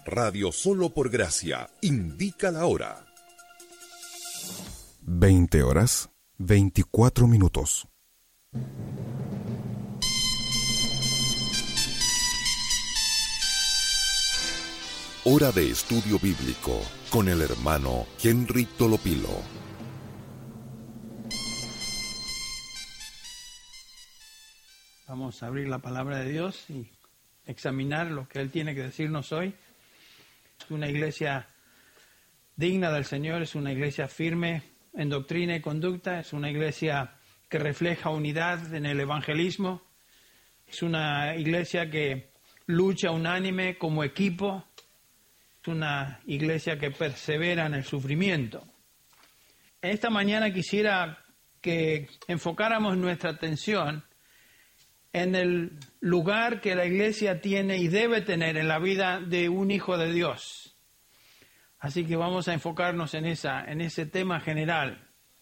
Radio Solo por Gracia indica la hora. 20:24. Hora de estudio bíblico con el hermano Henry Tolopilo. Vamos a abrir la palabra de Dios y examinar lo que Él tiene que decirnos hoy. Es una iglesia digna del Señor, es una iglesia firme en doctrina y conducta, es una iglesia que refleja unidad en el evangelismo, es una iglesia que lucha unánime como equipo, es una iglesia que persevera en el sufrimiento. Esta mañana quisiera que enfocáramos nuestra atención en el lugar que la iglesia tiene y debe tener en la vida de un hijo de Dios. Así que vamos a enfocarnos en ese tema general.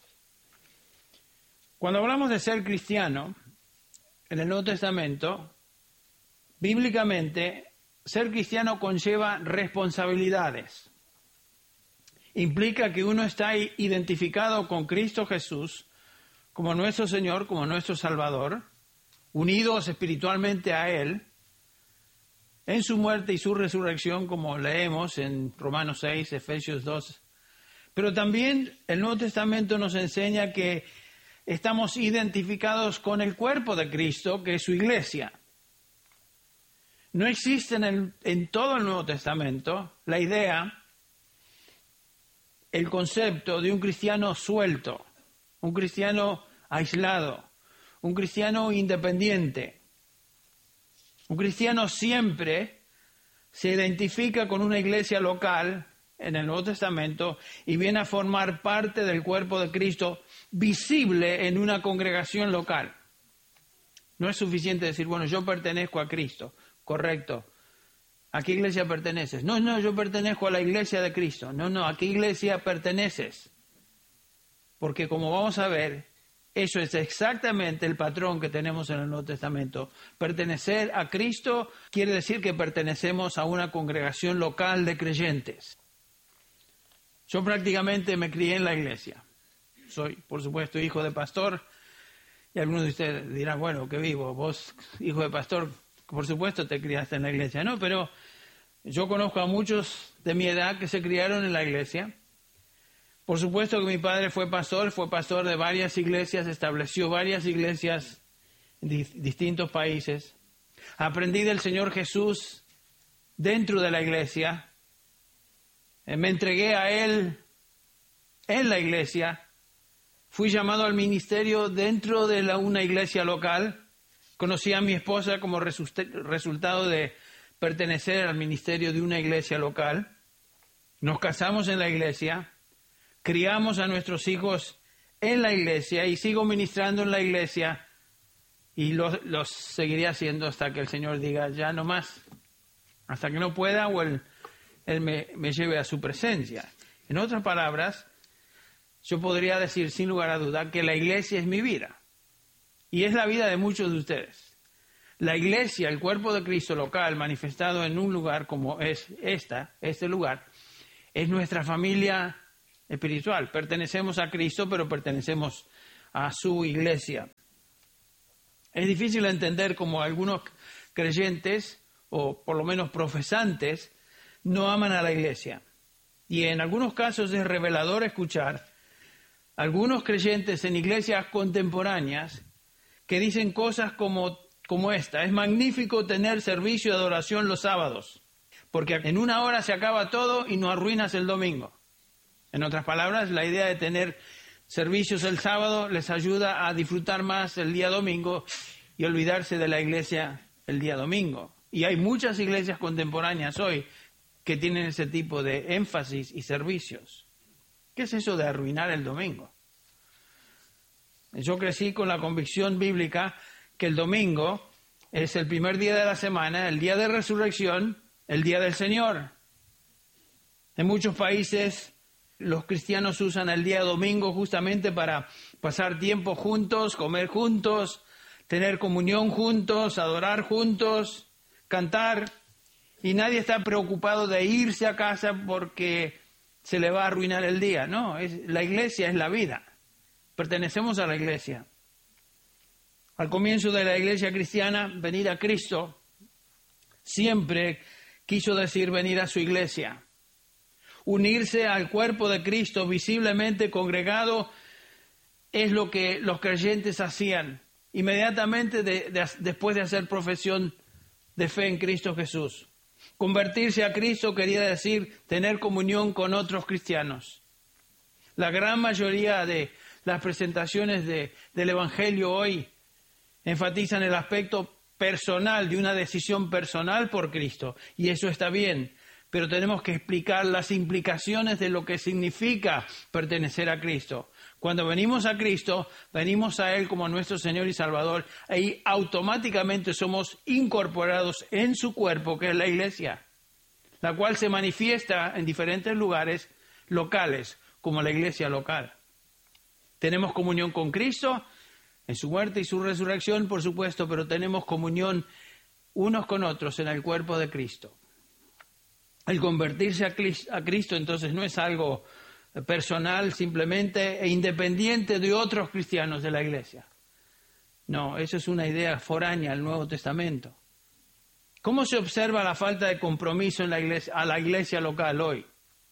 Cuando hablamos de ser cristiano, en el Nuevo Testamento, bíblicamente, ser cristiano conlleva responsabilidades. Implica que uno está identificado con Cristo Jesús como nuestro Señor, como nuestro Salvador, unidos espiritualmente a Él, en su muerte y su resurrección, como leemos en Romanos 6, Efesios 2. Pero también el Nuevo Testamento nos enseña que estamos identificados con el cuerpo de Cristo, que es su iglesia. No existe en todo el Nuevo Testamento la idea, el concepto de un cristiano suelto, un cristiano aislado, un cristiano independiente. Un cristiano siempre se identifica con una iglesia local en el Nuevo Testamento y viene a formar parte del cuerpo de Cristo visible en una congregación local. No es suficiente decir, bueno, yo pertenezco a Cristo. Correcto. ¿A qué iglesia perteneces? No, yo pertenezco a la iglesia de Cristo. No, ¿a qué iglesia perteneces? Porque como vamos a ver, eso es exactamente el patrón que tenemos en el Nuevo Testamento. Pertenecer a Cristo quiere decir que pertenecemos a una congregación local de creyentes. Yo prácticamente me crié en la iglesia. Soy, por supuesto, hijo de pastor. Y algunos de ustedes dirán, bueno, ¿qué vivo? Vos, hijo de pastor, por supuesto te criaste en la iglesia. No, pero yo conozco a muchos de mi edad que se criaron en la iglesia. Por supuesto que mi padre fue pastor de varias iglesias, estableció varias iglesias en distintos países. Aprendí del Señor Jesús dentro de la iglesia. Me entregué a Él en la iglesia. Fui llamado al ministerio dentro de una iglesia local. Conocí a mi esposa como resultado de pertenecer al ministerio de una iglesia local. Nos casamos en la iglesia. Criamos a nuestros hijos en la iglesia y sigo ministrando en la iglesia y los seguiré haciendo hasta que el Señor diga ya no más, hasta que no pueda o Él me lleve a su presencia. En otras palabras, yo podría decir sin lugar a duda que la iglesia es mi vida y es la vida de muchos de ustedes. La iglesia, el cuerpo de Cristo local manifestado en un lugar como es este lugar, es nuestra familia espiritual. Pertenecemos a Cristo, pero pertenecemos a su iglesia. Es difícil entender cómo algunos creyentes, o por lo menos profesantes, no aman a la iglesia. Y en algunos casos es revelador escuchar algunos creyentes en iglesias contemporáneas que dicen cosas como esta: es magnífico tener servicio de adoración los sábados, porque en una hora se acaba todo y no arruinas el domingo. En otras palabras, la idea de tener servicios el sábado les ayuda a disfrutar más el día domingo y olvidarse de la iglesia el día domingo. Y hay muchas iglesias contemporáneas hoy que tienen ese tipo de énfasis y servicios. ¿Qué es eso de arruinar el domingo? Yo crecí con la convicción bíblica que el domingo es el primer día de la semana, el día de resurrección, el día del Señor. En muchos países los cristianos usan el día domingo justamente para pasar tiempo juntos, comer juntos, tener comunión juntos, adorar juntos, cantar. Y nadie está preocupado de irse a casa porque se le va a arruinar el día. No, la iglesia es la vida. Pertenecemos a la iglesia. Al comienzo de la iglesia cristiana, venir a Cristo siempre quiso decir venir a su iglesia. Unirse al cuerpo de Cristo visiblemente congregado es lo que los creyentes hacían inmediatamente después de hacer profesión de fe en Cristo Jesús. Convertirse a Cristo quería decir tener comunión con otros cristianos. La gran mayoría de las presentaciones del Evangelio hoy enfatizan el aspecto personal, de una decisión personal por Cristo. Y eso está bien, pero tenemos que explicar las implicaciones de lo que significa pertenecer a Cristo. Cuando venimos a Cristo, venimos a Él como nuestro Señor y Salvador, y automáticamente somos incorporados en su cuerpo, que es la iglesia, la cual se manifiesta en diferentes lugares locales, como la iglesia local. Tenemos comunión con Cristo en su muerte y su resurrección, por supuesto, pero tenemos comunión unos con otros en el cuerpo de Cristo. El convertirse a Cristo entonces no es algo personal simplemente e independiente de otros cristianos de la iglesia. No, eso es una idea foránea al Nuevo Testamento. ¿Cómo se observa la falta de compromiso en la iglesia, a la iglesia local hoy?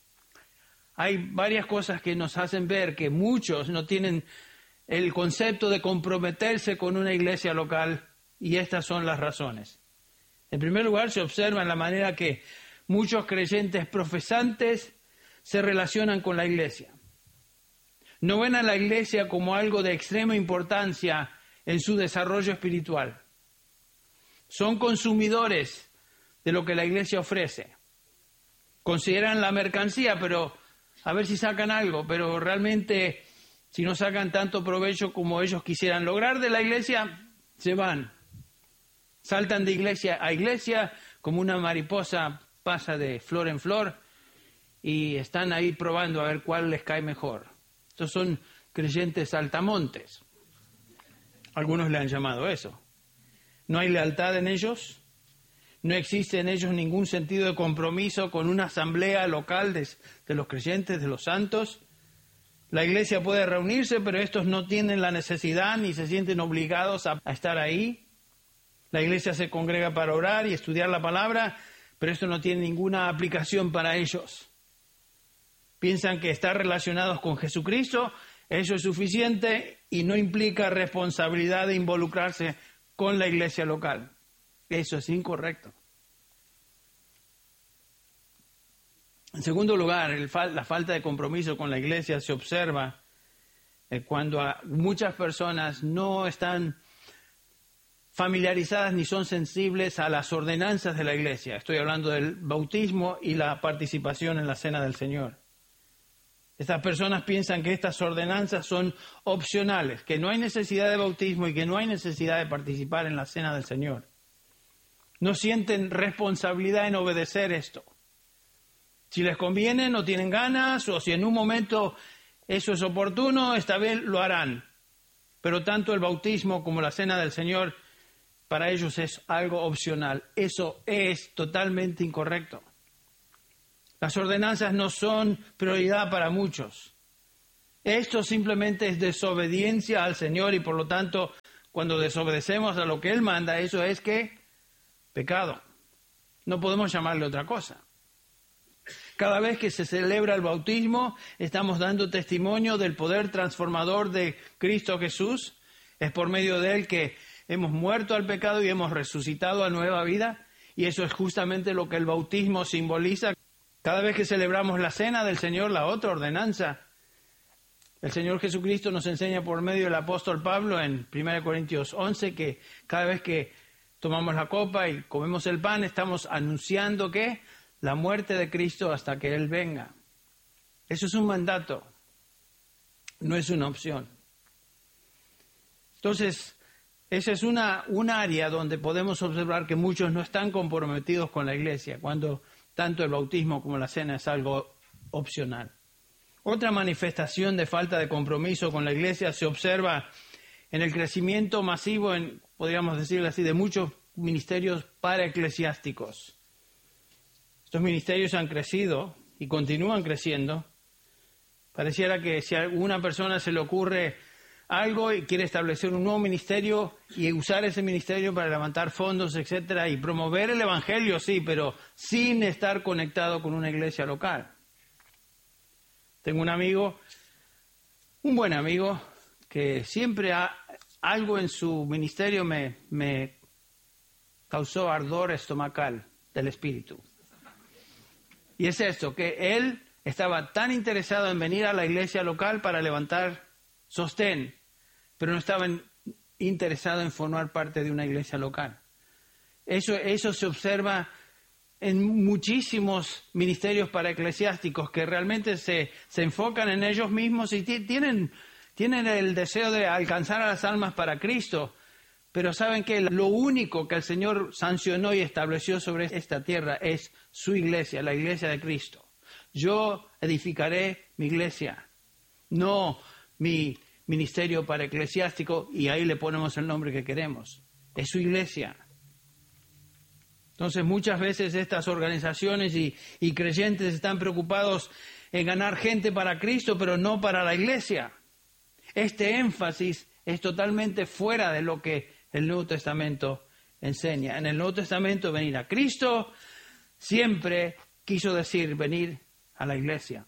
Hay varias cosas que nos hacen ver que muchos no tienen el concepto de comprometerse con una iglesia local, y estas son las razones. En primer lugar, se observa en la manera que muchos creyentes profesantes se relacionan con la iglesia. No ven a la iglesia como algo de extrema importancia en su desarrollo espiritual. Son consumidores de lo que la iglesia ofrece. Consideran la mercancía, pero a ver si sacan algo, pero realmente si no sacan tanto provecho como ellos quisieran lograr de la iglesia, se van. Saltan de iglesia a iglesia como una mariposa pasa de flor en flor y están ahí probando a ver cuál les cae mejor. Estos son creyentes saltamontes. Algunos le han llamado eso. No hay lealtad en ellos, no existe en ellos ningún sentido de compromiso con una asamblea local de los creyentes, de los santos. La iglesia puede reunirse, pero estos no tienen la necesidad ni se sienten obligados a estar ahí. La iglesia se congrega para orar y estudiar la palabra, pero esto no tiene ninguna aplicación para ellos. Piensan que estar relacionados con Jesucristo, eso es suficiente y no implica responsabilidad de involucrarse con la iglesia local. Eso es incorrecto. En segundo lugar, la falta de compromiso con la iglesia se observa cuando muchas personas no están familiarizadas ni son sensibles a las ordenanzas de la iglesia. Estoy hablando del bautismo y la participación en la cena del Señor. Estas personas piensan que estas ordenanzas son opcionales, que no hay necesidad de bautismo y que no hay necesidad de participar en la cena del Señor. No sienten responsabilidad en obedecer esto. Si les conviene, no tienen ganas, o si en un momento eso es oportuno, esta vez lo harán. Pero tanto el bautismo como la cena del Señor, para ellos es algo opcional. Eso es totalmente incorrecto. Las ordenanzas no son prioridad para muchos. Esto simplemente es desobediencia al Señor y por lo tanto, cuando desobedecemos a lo que Él manda, eso es ¿qué? Pecado. No podemos llamarle otra cosa. Cada vez que se celebra el bautismo, estamos dando testimonio del poder transformador de Cristo Jesús. Es por medio de Él que hemos muerto al pecado y hemos resucitado a nueva vida. Y eso es justamente lo que el bautismo simboliza. Cada vez que celebramos la cena del Señor, la otra ordenanza, el Señor Jesucristo nos enseña por medio del apóstol Pablo en 1 Corintios 11 que cada vez que tomamos la copa y comemos el pan, estamos anunciando que la muerte de Cristo hasta que Él venga. Eso es un mandato, no es una opción. Entonces, esa es un área donde podemos observar que muchos no están comprometidos con la iglesia, cuando tanto el bautismo como la cena es algo opcional. Otra manifestación de falta de compromiso con la iglesia se observa en el crecimiento masivo, podríamos decirlo así, de muchos ministerios paraeclesiásticos. Estos ministerios han crecido y continúan creciendo. Pareciera que si a alguna persona se le ocurre algo y quiere establecer un nuevo ministerio y usar ese ministerio para levantar fondos, etcétera, y promover el evangelio, sí, pero sin estar conectado con una iglesia local. Tengo un amigo, un buen amigo, que siempre algo en su ministerio me causó ardor estomacal del espíritu. Y es esto, que él estaba tan interesado en venir a la iglesia local para levantar sostén, pero no estaba interesado en formar parte de una iglesia local. Eso se observa en muchísimos ministerios para eclesiásticos que realmente se enfocan en ellos mismos y tienen el deseo de alcanzar a las almas para Cristo, pero saben que lo único que el Señor sancionó y estableció sobre esta tierra es su iglesia, la iglesia de Cristo. Yo edificaré mi iglesia, no mi ministerio para eclesiástico, y ahí le ponemos el nombre que queremos. Es su iglesia. Entonces muchas veces estas organizaciones y creyentes están preocupados en ganar gente para Cristo, pero no para la iglesia. Este énfasis es totalmente fuera de lo que el Nuevo Testamento enseña. En el Nuevo Testamento venir a Cristo siempre quiso decir venir a la iglesia.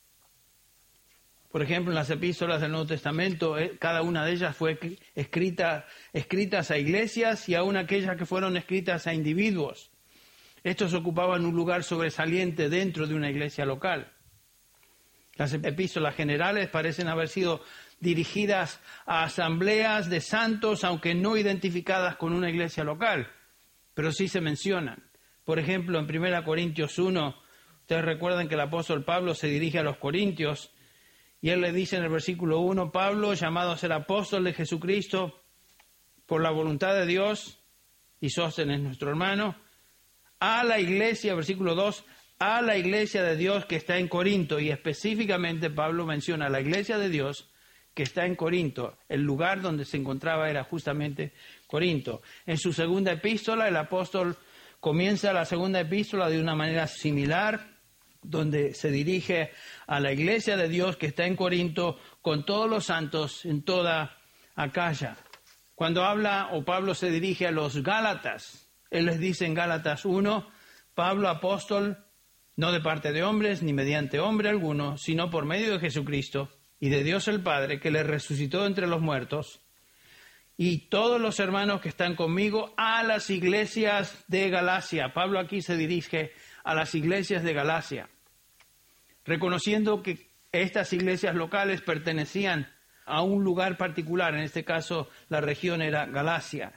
Por ejemplo, en las epístolas del Nuevo Testamento, cada una de ellas fue escritas a iglesias y aún aquellas que fueron escritas a individuos. Estos ocupaban un lugar sobresaliente dentro de una iglesia local. Las epístolas generales parecen haber sido dirigidas a asambleas de santos, aunque no identificadas con una iglesia local, pero sí se mencionan. Por ejemplo, en 1 Corintios 1, ustedes recuerdan que el apóstol Pablo se dirige a los corintios y él le dice en el versículo 1, Pablo, llamado a ser apóstol de Jesucristo por la voluntad de Dios, y Sóstenes nuestro hermano, a la iglesia, versículo 2, a la iglesia de Dios que está en Corinto, y específicamente Pablo menciona a la iglesia de Dios que está en Corinto. El lugar donde se encontraba era justamente Corinto. En su segunda epístola, el apóstol comienza la segunda epístola de una manera similar, donde se dirige a la iglesia de Dios que está en Corinto con todos los santos en toda Acaya. Cuando habla o Pablo se dirige a los Gálatas, él les dice en Gálatas 1, Pablo apóstol, no de parte de hombres ni mediante hombre alguno, sino por medio de Jesucristo y de Dios el Padre, que le resucitó entre los muertos, y todos los hermanos que están conmigo a las iglesias de Galacia. Pablo aquí se dirige a las iglesias de Galacia, reconociendo que estas iglesias locales pertenecían a un lugar particular, en este caso la región era Galacia.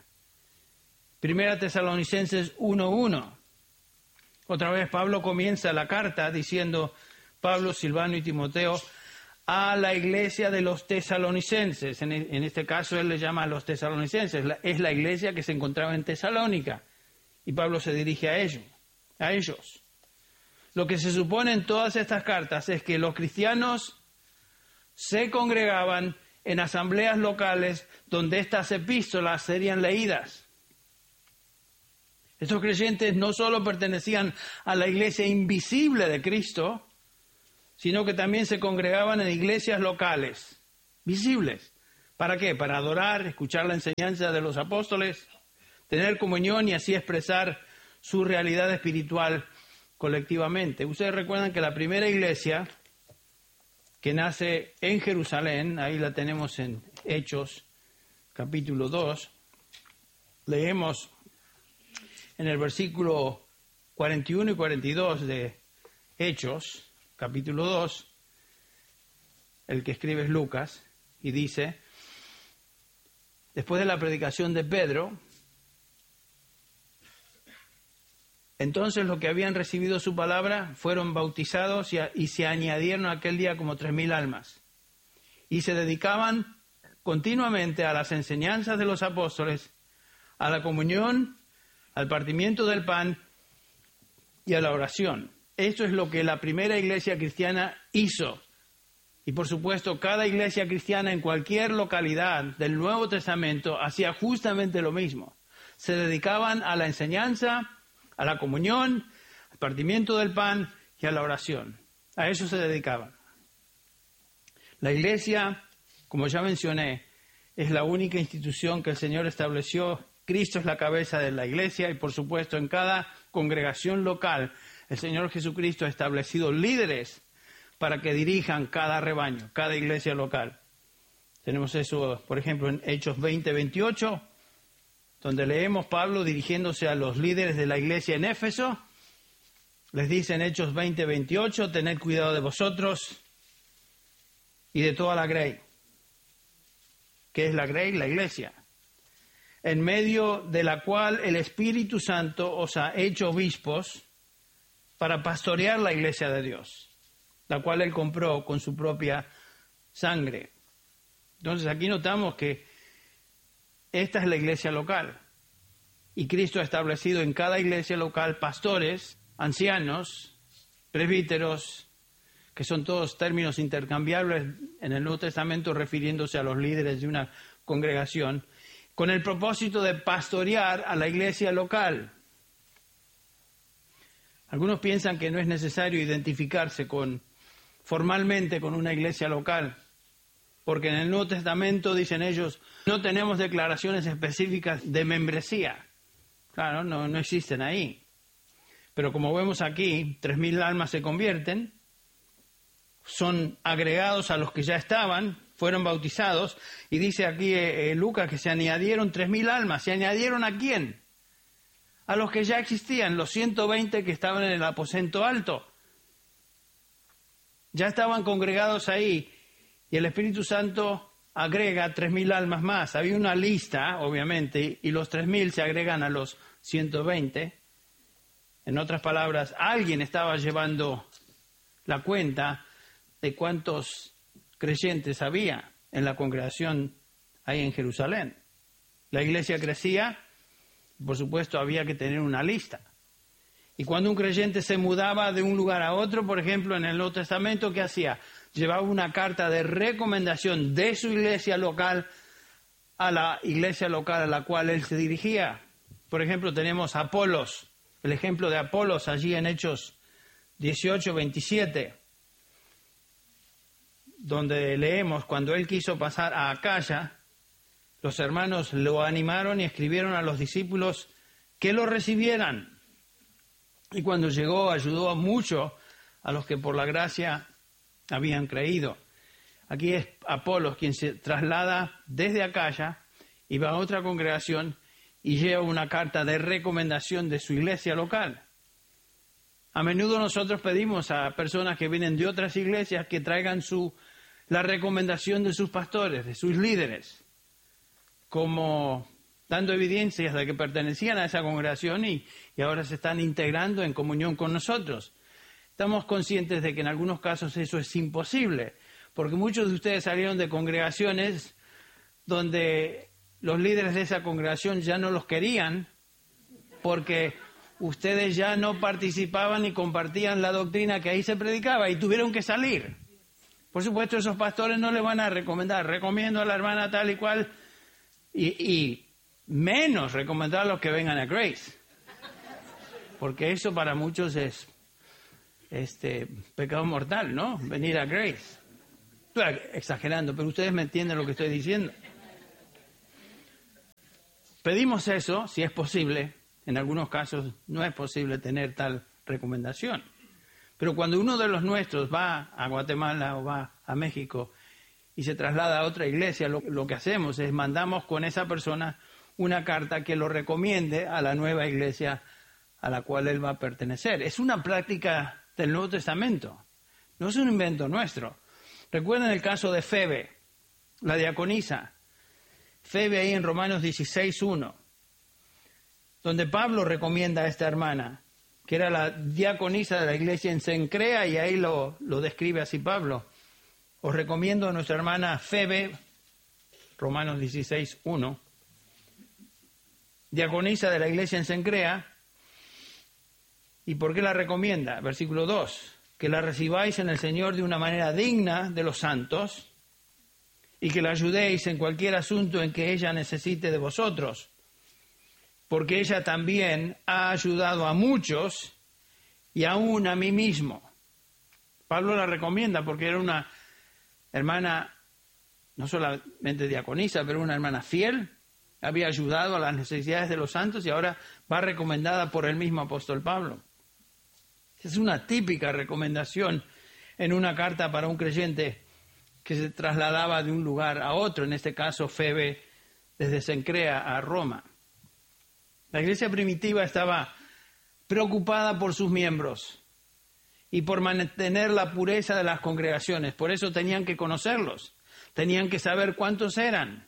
1 Tesalonicenses 1:1. Otra vez Pablo comienza la carta diciendo, Pablo, Silvano y Timoteo, a la iglesia de los tesalonicenses. En este caso él le llama a los tesalonicenses. Es la iglesia que se encontraba en Tesalónica. Y Pablo se dirige a ellos. Lo que se supone en todas estas cartas es que los cristianos se congregaban en asambleas locales donde estas epístolas serían leídas. Estos creyentes no solo pertenecían a la iglesia invisible de Cristo, sino que también se congregaban en iglesias locales, visibles. ¿Para qué? Para adorar, escuchar la enseñanza de los apóstoles, tener comunión y así expresar su realidad espiritual colectivamente. Ustedes recuerdan que la primera iglesia que nace en Jerusalén, ahí la tenemos en Hechos, capítulo 2, leemos en el versículo 41 y 42 de Hechos, capítulo 2, el que escribe es Lucas, y dice, después de la predicación de Pedro, entonces los que habían recibido su palabra fueron bautizados y se añadieron aquel día como 3,000 almas. Y se dedicaban continuamente a las enseñanzas de los apóstoles, a la comunión, al partimiento del pan y a la oración. Esto es lo que la primera iglesia cristiana hizo. Y por supuesto, cada iglesia cristiana en cualquier localidad del Nuevo Testamento hacía justamente lo mismo. Se dedicaban a la enseñanza, a la comunión, al partimiento del pan y a la oración. A eso se dedicaban. La iglesia, como ya mencioné, es la única institución que el Señor estableció. Cristo es la cabeza de la iglesia y, por supuesto, en cada congregación local, el Señor Jesucristo ha establecido líderes para que dirijan cada rebaño, cada iglesia local. Tenemos eso, por ejemplo, en Hechos 20:28, donde leemos Pablo dirigiéndose a los líderes de la iglesia en Éfeso. Les dice en Hechos 20:28, tened cuidado de vosotros y de toda la grey. ¿Qué es la grey? La iglesia, en medio de la cual el Espíritu Santo os ha hecho obispos para pastorear la iglesia de Dios, la cual Él compró con su propia sangre. Entonces aquí notamos que esta es la iglesia local y Cristo ha establecido en cada iglesia local pastores, ancianos, presbíteros, que son todos términos intercambiables en el Nuevo Testamento refiriéndose a los líderes de una congregación, con el propósito de pastorear a la iglesia local. Algunos piensan que no es necesario identificarse formalmente con una iglesia local, porque en el Nuevo Testamento, dicen ellos, no tenemos declaraciones específicas de membresía. Claro, no existen ahí. Pero como vemos aquí, 3,000 almas se convierten, son agregados a los que ya estaban, fueron bautizados, y dice aquí Lucas que se añadieron 3,000 almas. ¿Se añadieron a quién? A los que ya existían, los 120 que estaban en el aposento alto. Ya estaban congregados ahí, y el Espíritu Santo agrega 3,000 almas más. Había una lista, obviamente, y los 3,000 se agregan a los 120. En otras palabras, alguien estaba llevando la cuenta de cuántos creyentes había en la congregación ahí en Jerusalén. La iglesia crecía, por supuesto había que tener una lista. Y cuando un creyente se mudaba de un lugar a otro, por ejemplo en el Nuevo Testamento, ¿qué hacía? Llevaba una carta de recomendación de su iglesia local a la iglesia local a la cual él se dirigía. Por ejemplo, tenemos a Apolos, el ejemplo de Apolos allí en Hechos 18:27. Donde leemos, cuando él quiso pasar a Acaya, los hermanos lo animaron y escribieron a los discípulos que lo recibieran. Y cuando llegó, ayudó mucho a los que por la gracia habían creído. Aquí es Apolos quien se traslada desde Acaya y va a otra congregación y lleva una carta de recomendación de su iglesia local. A menudo nosotros pedimos a personas que vienen de otras iglesias que traigan la recomendación de sus pastores, de sus líderes, como dando evidencias de que pertenecían a esa congregación y ahora se están integrando en comunión con nosotros. Estamos conscientes de que en algunos casos eso es imposible, porque muchos de ustedes salieron de congregaciones donde los líderes de esa congregación ya no los querían, porque ustedes ya no participaban ni compartían la doctrina que ahí se predicaba y tuvieron que salir. Por supuesto, esos pastores no le van a recomendar, recomiendo a la hermana tal y cual, y menos recomendar a los que vengan a Grace, porque eso para muchos es pecado mortal, ¿no? Venir a Grace. Estoy exagerando, pero ustedes me entienden lo que estoy diciendo. Pedimos eso, si es posible. En algunos casos no es posible tener tal recomendación. Pero cuando uno de los nuestros va a Guatemala o va a México y se traslada a otra iglesia, lo que hacemos es mandamos con esa persona una carta que lo recomiende a la nueva iglesia a la cual él va a pertenecer. Es una práctica del Nuevo Testamento, no es un invento nuestro. Recuerden el caso de Febe, la diaconisa. Febe ahí en Romanos 16:1, donde Pablo recomienda a esta hermana, que era la diaconisa de la iglesia en Cencrea, y ahí lo describe así Pablo. Os recomiendo a nuestra hermana Febe, Romanos 16:1, diaconisa de la iglesia en Cencrea. ¿Y por qué la recomienda? Versículo 2, que la recibáis en el Señor de una manera digna de los santos y que la ayudéis en cualquier asunto en que ella necesite de vosotros, porque ella también ha ayudado a muchos y aún a mí mismo. Pablo la recomienda porque era una hermana, no solamente diaconisa, pero una hermana fiel, había ayudado a las necesidades de los santos y ahora va recomendada por el mismo apóstol Pablo. Es una típica recomendación en una carta para un creyente que se trasladaba de un lugar a otro, en este caso Febe, desde Cencrea a Roma. La iglesia primitiva estaba preocupada por sus miembros y por mantener la pureza de las congregaciones. Por eso tenían que conocerlos, tenían que saber cuántos eran.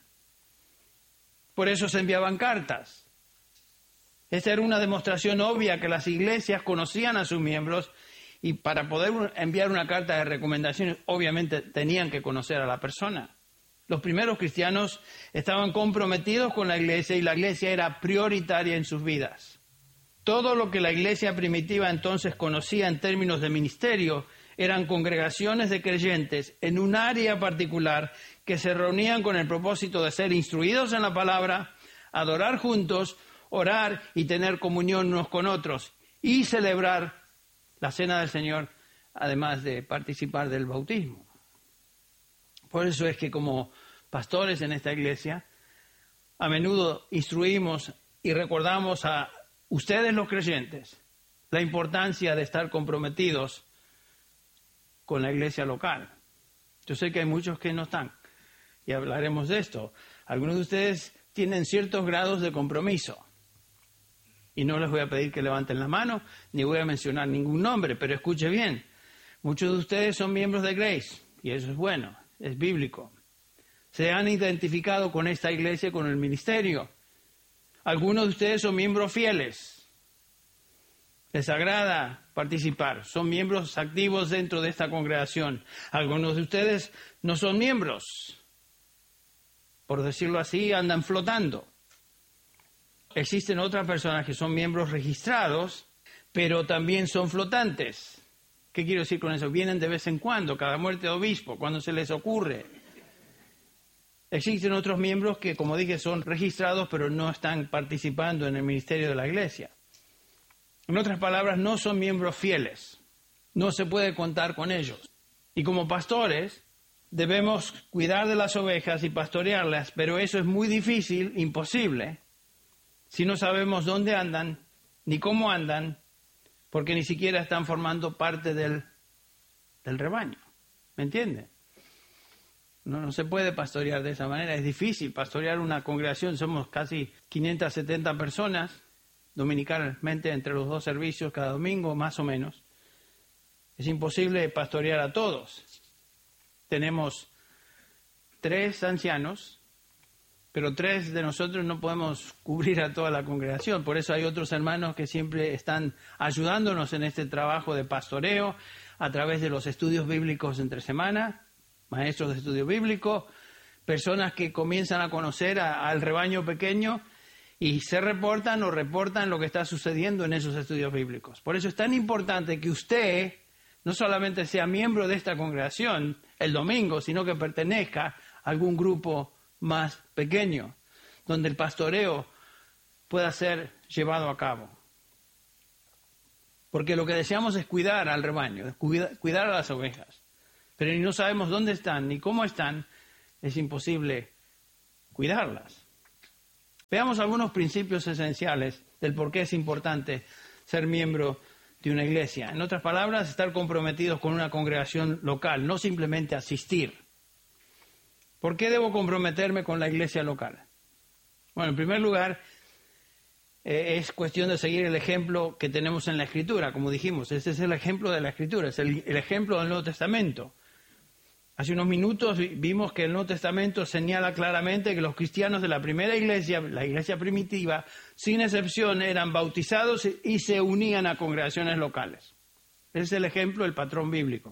Por eso se enviaban cartas. Esta era una demostración obvia que las iglesias conocían a sus miembros y para poder enviar una carta de recomendación, obviamente tenían que conocer a la persona. Los primeros cristianos estaban comprometidos con la iglesia y la iglesia era prioritaria en sus vidas. Todo lo que la iglesia primitiva entonces conocía en términos de ministerio eran congregaciones de creyentes en un área particular que se reunían con el propósito de ser instruidos en la palabra, adorar juntos, orar y tener comunión unos con otros y celebrar la cena del Señor, además de participar del bautismo. Por eso es que como pastores en esta iglesia, a menudo instruimos y recordamos a ustedes los creyentes la importancia de estar comprometidos con la iglesia local. Yo sé que hay muchos que no están y hablaremos de esto. Algunos de ustedes tienen ciertos grados de compromiso. Y no les voy a pedir que levanten la mano, ni voy a mencionar ningún nombre, pero escuche bien. Muchos de ustedes son miembros de Grace, y eso es bueno, es bíblico. Se han identificado con esta iglesia, con el ministerio. Algunos de ustedes son miembros fieles. Les agrada participar, son miembros activos dentro de esta congregación. Algunos de ustedes no son miembros. Por decirlo así, andan flotando. Existen otras personas que son miembros registrados, pero también son flotantes. ¿Qué quiero decir con eso? Vienen de vez en cuando, cada muerte de obispo, cuando se les ocurre. Existen otros miembros que, como dije, son registrados, pero no están participando en el ministerio de la iglesia. En otras palabras, no son miembros fieles. No se puede contar con ellos. Y como pastores, debemos cuidar de las ovejas y pastorearlas, pero eso es muy difícil, imposible, si no sabemos dónde andan, ni cómo andan, porque ni siquiera están formando parte del rebaño. ¿Me entiende? No se puede pastorear de esa manera. Es difícil pastorear una congregación. Somos casi 570 personas, dominicalmente, entre los dos servicios cada domingo, más o menos. Es imposible pastorear a todos. Tenemos 3 ancianos, pero 3 de nosotros no podemos cubrir a toda la congregación. Por eso hay otros hermanos que siempre están ayudándonos en este trabajo de pastoreo a través de los estudios bíblicos entre semana, maestros de estudio bíblico, personas que comienzan a conocer al rebaño pequeño y se reportan lo que está sucediendo en esos estudios bíblicos. Por eso es tan importante que usted no solamente sea miembro de esta congregación el domingo, sino que pertenezca a algún grupo más pequeño, donde el pastoreo pueda ser llevado a cabo. Porque lo que deseamos es cuidar al rebaño, cuidar a las ovejas. Pero ni no sabemos dónde están ni cómo están, es imposible cuidarlas. Veamos algunos principios esenciales del por qué es importante ser miembro de una iglesia. En otras palabras, estar comprometidos con una congregación local, no simplemente asistir. ¿Por qué debo comprometerme con la iglesia local? Bueno, en primer lugar, es cuestión de seguir el ejemplo que tenemos en la Escritura. Como dijimos, ese es el ejemplo de la Escritura, es el ejemplo del Nuevo Testamento. Hace unos minutos vimos que el Nuevo Testamento señala claramente que los cristianos de la primera iglesia, la iglesia primitiva, sin excepción, eran bautizados y se unían a congregaciones locales. Ese es el ejemplo, el patrón bíblico.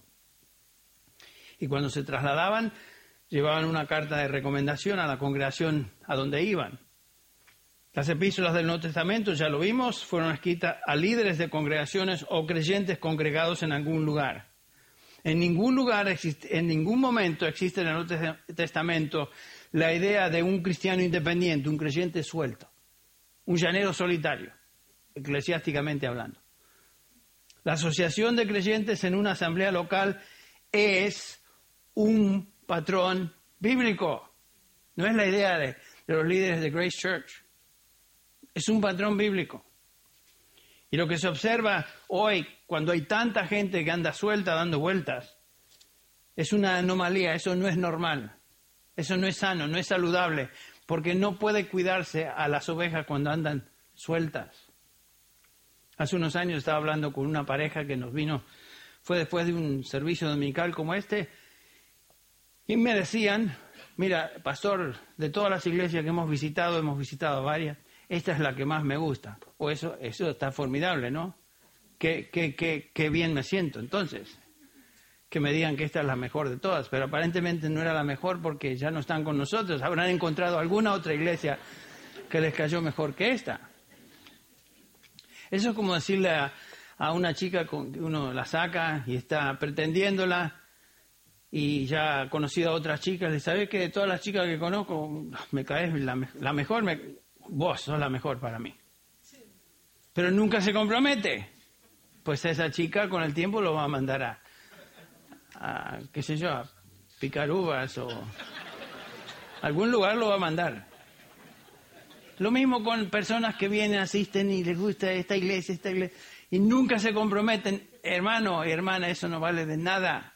Y cuando se trasladaban, llevaban una carta de recomendación a la congregación a donde iban. Las epístolas del Nuevo Testamento, ya lo vimos, fueron escritas a líderes de congregaciones o creyentes congregados en algún lugar. En ningún lugar, en ningún momento existe en el Nuevo Testamento la idea de un cristiano independiente, un creyente suelto, un llanero solitario, eclesiásticamente hablando. La asociación de creyentes en una asamblea local es un patrón bíblico. No es la idea de los líderes de Grace Church. Es un patrón bíblico. Y lo que se observa hoy, cuando hay tanta gente que anda suelta dando vueltas, es una anomalía, eso no es normal. Eso no es sano, no es saludable, porque no puede cuidarse a las ovejas cuando andan sueltas. Hace unos años estaba hablando con una pareja que nos vino, fue después de un servicio dominical como este, y me decían, mira, pastor, de todas las iglesias que hemos visitado varias, esta es la que más me gusta. O eso está formidable, ¿no? Qué bien me siento. Entonces, que me digan que esta es la mejor de todas, pero aparentemente no era la mejor porque ya no están con nosotros. Habrán encontrado alguna otra iglesia que les cayó mejor que esta. Eso es como decirle a una chica que uno la saca y está pretendiéndola y ya ha conocido a otras chicas. ¿Le sabes que de todas las chicas que conozco me caes la mejor? Vos sos la mejor para mí. Pero nunca se compromete. Pues esa chica con el tiempo lo va a mandar a qué sé yo, a picar uvas o algún lugar lo va a mandar. Lo mismo con personas que vienen, asisten y les gusta esta iglesia, y nunca se comprometen. Hermano, hermana, eso no vale de nada.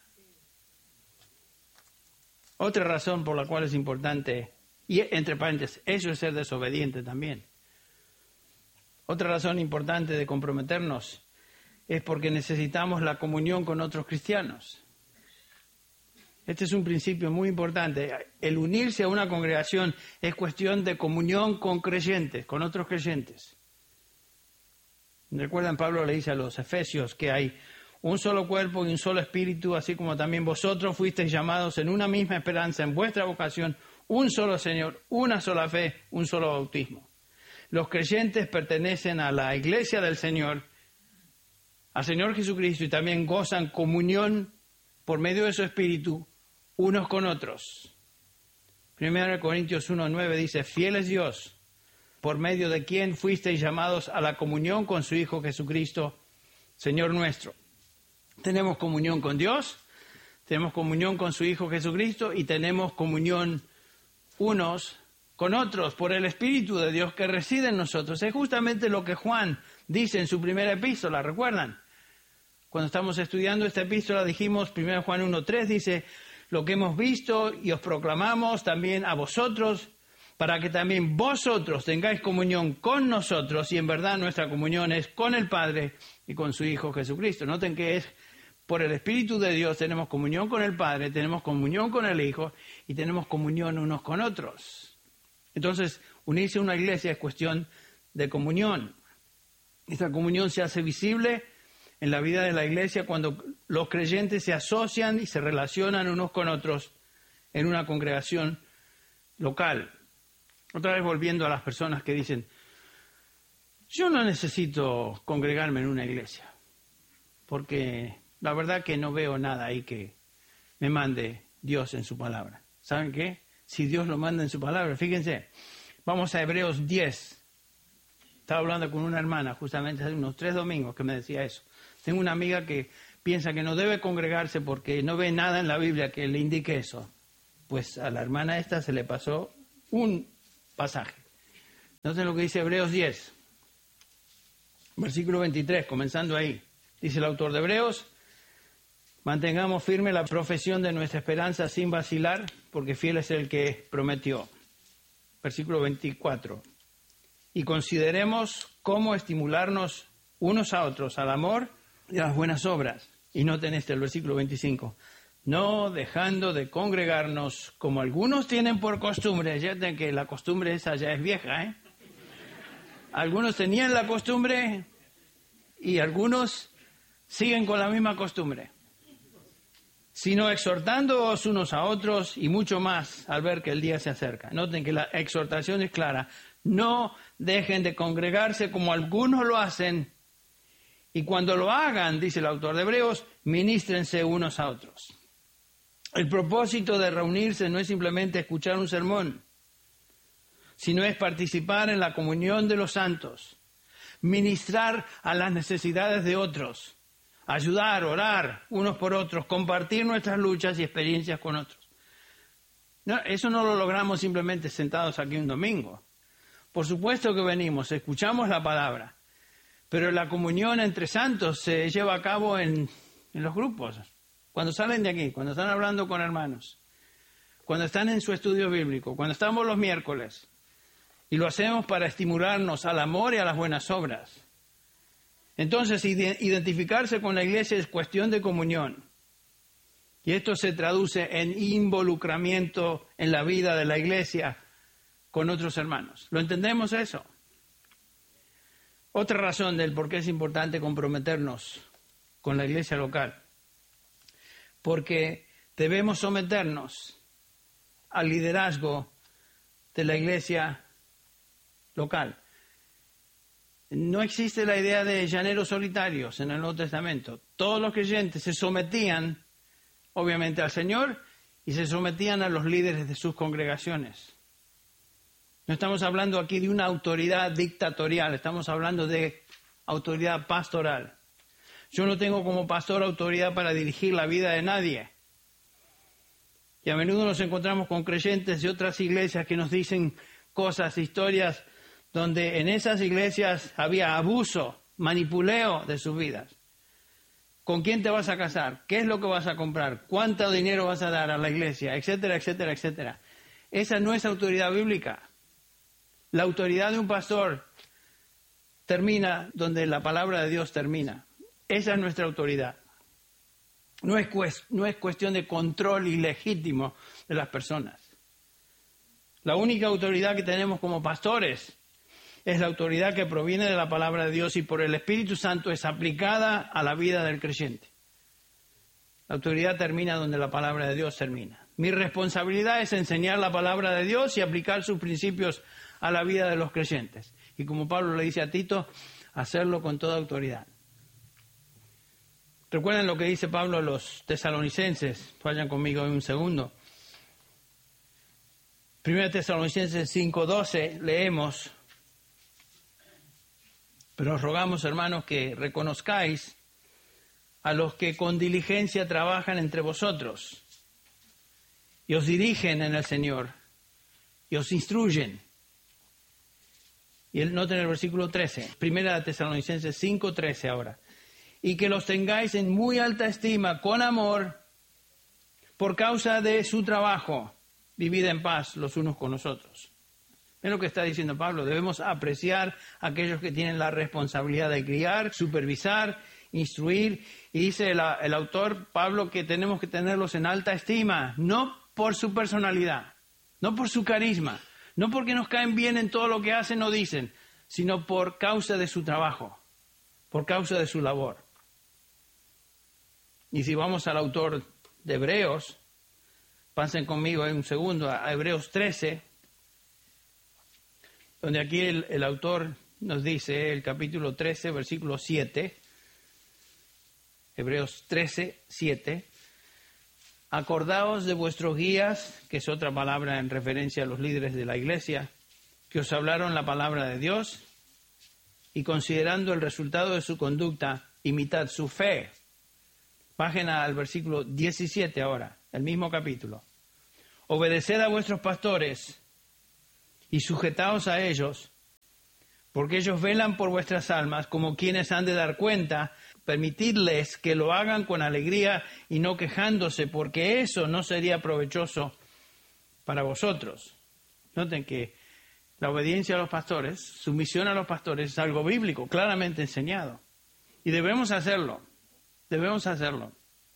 Otra razón por la cual es importante, y entre paréntesis, eso es ser desobediente también. Otra razón importante de comprometernos es porque necesitamos la comunión con otros cristianos. Este es un principio muy importante. El unirse a una congregación es cuestión de comunión con creyentes, con otros creyentes. ¿Recuerdan? Pablo le dice a los Efesios que hay un solo cuerpo y un solo espíritu, así como también vosotros fuisteis llamados en una misma esperanza, en vuestra vocación, un solo Señor, una sola fe, un solo bautismo. Los creyentes pertenecen a la iglesia del Señor, al Señor Jesucristo, y también gozan comunión por medio de su espíritu unos con otros. 1 Corintios 1:9 dice, fiel es Dios, por medio de quien fuisteis llamados a la comunión con su Hijo Jesucristo, Señor nuestro. Tenemos comunión con Dios, tenemos comunión con su Hijo Jesucristo y tenemos comunión unos con otros por el Espíritu de Dios que reside en nosotros. Es justamente lo que Juan dice en su primera epístola, ¿recuerdan? Cuando estamos estudiando esta epístola dijimos, 1 Juan 1:3 dice, lo que hemos visto y os proclamamos también a vosotros, para que también vosotros tengáis comunión con nosotros, y en verdad nuestra comunión es con el Padre y con su Hijo Jesucristo. Noten que es por el Espíritu de Dios, tenemos comunión con el Padre, tenemos comunión con el Hijo y tenemos comunión unos con otros. Entonces, unirse a una iglesia es cuestión de comunión. Esta comunión se hace visible en la vida de la iglesia cuando los creyentes se asocian y se relacionan unos con otros en una congregación local. Otra vez volviendo a las personas que dicen, yo no necesito congregarme en una iglesia, porque la verdad que no veo nada ahí que me mande Dios en su palabra. ¿Saben qué? Si Dios lo manda en su palabra, fíjense, vamos a Hebreos 10. Estaba hablando con una hermana justamente hace unos 3 domingos que me decía eso. Tengo una amiga que piensa que no debe congregarse porque no ve nada en la Biblia que le indique eso. Pues a la hermana esta se le pasó un pasaje. Entonces lo que dice Hebreos 10, versículo 23, comenzando ahí. Dice el autor de Hebreos, mantengamos firme la profesión de nuestra esperanza sin vacilar, porque fiel es el que prometió. Versículo 24. Y consideremos cómo estimularnos unos a otros al amor y a las buenas obras. Y noten el versículo 25. No dejando de congregarnos como algunos tienen por costumbre. Ya ven que la costumbre esa ya es vieja, ¿eh? Algunos tenían la costumbre y algunos siguen con la misma costumbre. Sino exhortándoos unos a otros y mucho más al ver que el día se acerca. Noten que la exhortación es clara. No dejen de congregarse como algunos lo hacen. Y cuando lo hagan, dice el autor de Hebreos, ministrense unos a otros. El propósito de reunirse no es simplemente escuchar un sermón, sino es participar en la comunión de los santos, ministrar a las necesidades de otros, ayudar, orar unos por otros, compartir nuestras luchas y experiencias con otros. No, eso no lo logramos simplemente sentados aquí un domingo. Por supuesto que venimos, escuchamos la palabra, pero la comunión entre santos se lleva a cabo en los grupos. Cuando salen de aquí, cuando están hablando con hermanos, cuando están en su estudio bíblico, cuando estamos los miércoles, y lo hacemos para estimularnos al amor y a las buenas obras. Entonces, identificarse con la iglesia es cuestión de comunión. Y esto se traduce en involucramiento en la vida de la iglesia con otros hermanos. ¿Lo entendemos eso? Otra razón del por qué es importante comprometernos con la iglesia local. Porque debemos someternos al liderazgo de la iglesia local. No existe la idea de llaneros solitarios en el Nuevo Testamento. Todos los creyentes se sometían, obviamente, al Señor y se sometían a los líderes de sus congregaciones. No estamos hablando aquí de una autoridad dictatorial, estamos hablando de autoridad pastoral. Yo no tengo como pastor autoridad para dirigir la vida de nadie. Y a menudo nos encontramos con creyentes de otras iglesias que nos dicen cosas, historias, donde en esas iglesias había abuso, manipuleo de sus vidas. ¿Con quién te vas a casar? ¿Qué es lo que vas a comprar? ¿Cuánto dinero vas a dar a la iglesia? Etcétera, etcétera, etcétera. Esa no es autoridad bíblica. La autoridad de un pastor termina donde la palabra de Dios termina. Esa es nuestra autoridad. No es cuestión de control ilegítimo de las personas. La única autoridad que tenemos como pastores es la autoridad que proviene de la palabra de Dios y por el Espíritu Santo es aplicada a la vida del creyente. La autoridad termina donde la palabra de Dios termina. Mi responsabilidad es enseñar la palabra de Dios y aplicar sus principios a la vida de los creyentes. Y como Pablo le dice a Tito, hacerlo con toda autoridad. ¿Recuerdan lo que dice Pablo a los tesalonicenses? Vayan conmigo en un segundo. 1 Tesalonicenses 5:12 leemos: pero os rogamos, hermanos, que reconozcáis a los que con diligencia trabajan entre vosotros y os dirigen en el Señor y os instruyen. Y noten el versículo 13, 1 Tesalonicenses 5:13 ahora. Y que los tengáis en muy alta estima, con amor, por causa de su trabajo. Vivid en paz los unos con los otros. Es lo que está diciendo Pablo. Debemos apreciar a aquellos que tienen la responsabilidad de criar, supervisar, instruir. Y dice el autor Pablo que tenemos que tenerlos en alta estima, no por su personalidad, no por su carisma, no porque nos caen bien en todo lo que hacen o dicen, sino por causa de su trabajo, por causa de su labor. Y si vamos al autor de Hebreos, pasen conmigo en un segundo a Hebreos 13, donde aquí el autor nos dice, el capítulo 13, versículo 7, Hebreos 13, 7, acordaos de vuestros guías, que es otra palabra en referencia a los líderes de la iglesia, que os hablaron la palabra de Dios, y considerando el resultado de su conducta, imitad su fe. Bajen al versículo 17 ahora, el mismo capítulo. Obedeced a vuestros pastores y sujetaos a ellos, porque ellos velan por vuestras almas como quienes han de dar cuenta. Permitidles que lo hagan con alegría y no quejándose, porque eso no sería provechoso para vosotros. Noten que la obediencia a los pastores, sumisión a los pastores, es algo bíblico, claramente enseñado. Y debemos hacerlo. Debemos hacerlo.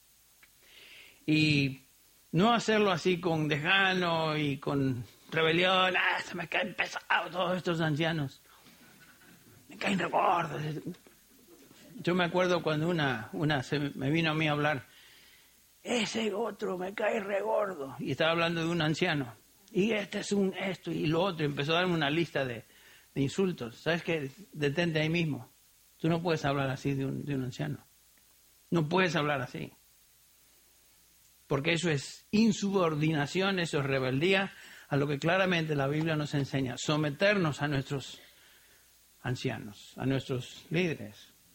Y no hacerlo así con desgano y con rebelión. Se me caen pesados todos estos ancianos. Me caen re gordos. Yo me acuerdo cuando una me vino a mí a hablar. Ese otro me cae re gordo. Y estaba hablando de un anciano. Y este es esto y lo otro. Y empezó a darme una lista de insultos. ¿Sabes qué? Detente ahí mismo. Tú no puedes hablar así de un anciano. No puedes hablar así. Porque eso es insubordinación, eso es rebeldía a lo que claramente la Biblia nos enseña. Someternos a nuestros ancianos, a nuestros líderes.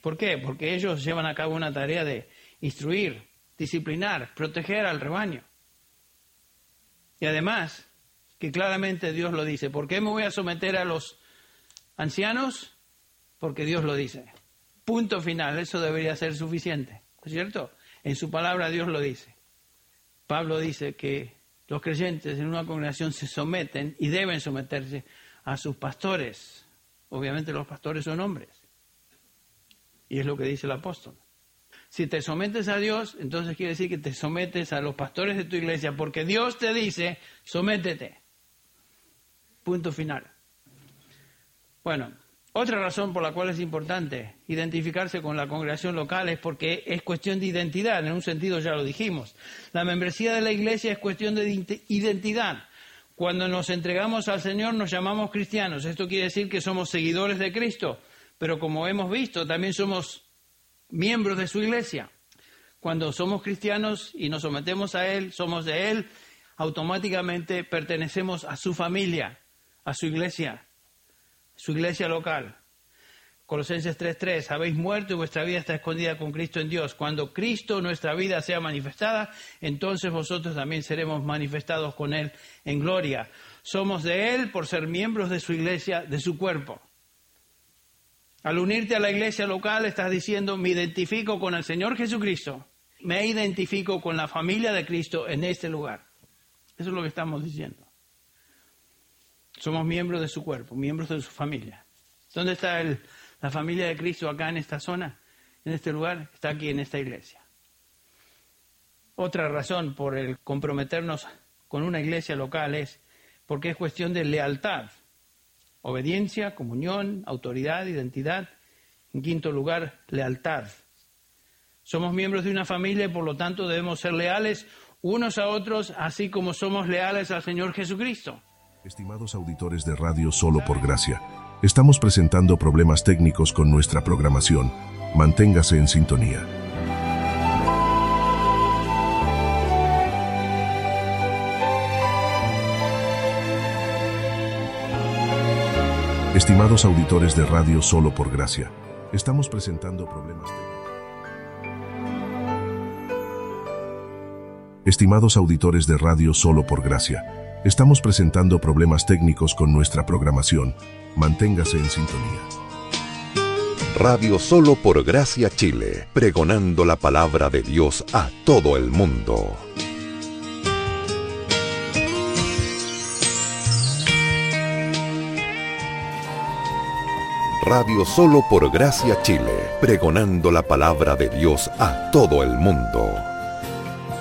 ¿Por qué? Porque ellos llevan a cabo una tarea de instruir, disciplinar, proteger al rebaño. Y además, que claramente Dios lo dice. ¿Por qué me voy a someter a los ancianos? Porque Dios lo dice. Punto final, eso debería ser suficiente, ¿no es cierto? En su palabra Dios lo dice. Pablo dice que los creyentes en una congregación se someten y deben someterse a sus pastores. Obviamente los pastores son hombres. Y es lo que dice el apóstol. Si te sometes a Dios, entonces quiere decir que te sometes a los pastores de tu iglesia, porque Dios te dice, sométete. Punto final. Bueno, otra razón por la cual es importante identificarse con la congregación local es porque es cuestión de identidad, en un sentido ya lo dijimos. La membresía de la iglesia es cuestión de identidad. Cuando nos entregamos al Señor nos llamamos cristianos. Esto quiere decir que somos seguidores de Cristo, pero como hemos visto, también somos miembros de su iglesia. Cuando somos cristianos y nos sometemos a Él, somos de Él, automáticamente pertenecemos a su familia, a su iglesia local. Colosenses 3:3, habéis muerto y vuestra vida está escondida con Cristo en Dios. Cuando Cristo, nuestra vida, sea manifestada, entonces vosotros también seremos manifestados con Él en gloria. Somos de Él por ser miembros de su iglesia, de su cuerpo. Al unirte a la iglesia local estás diciendo, me identifico con el Señor Jesucristo, me identifico con la familia de Cristo en este lugar. Eso es lo que estamos diciendo. Somos miembros de su cuerpo, miembros de su familia. ¿Dónde está la familia de Cristo acá en esta zona, en este lugar? Está aquí en esta iglesia. Otra razón por el comprometernos con una iglesia local es porque es cuestión de lealtad. Obediencia, comunión, autoridad, identidad. En quinto lugar, lealtad. Somos miembros de una familia y por lo tanto debemos ser leales unos a otros, así como somos leales al Señor Jesucristo. Estimados auditores de Radio Solo por Gracia, estamos presentando problemas técnicos con nuestra programación. Manténgase en sintonía. Estimados auditores de Radio Solo por Gracia, estamos presentando problemas técnicos. Estimados auditores de Radio Solo por Gracia, estamos presentando problemas técnicos con nuestra programación. Manténgase en sintonía. Radio Solo por Gracia Chile, pregonando la palabra de Dios a todo el mundo. Radio Solo por Gracia Chile, pregonando la palabra de Dios a todo el mundo.